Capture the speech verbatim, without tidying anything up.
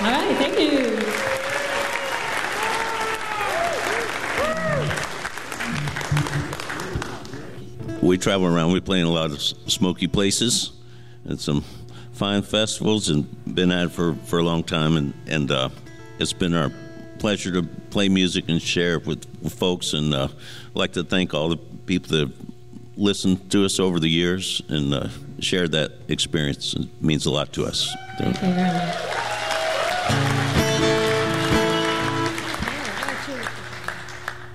All right, thank you. We travel around. We play in a lot of smoky places and some fine festivals, and been at it for, for a long time. And, and uh, it's been our pleasure to play music and share with, with folks. And uh, I'd like to thank all the people that have listened to us over the years and uh, shared that experience. It means a lot to us. Thank you very much.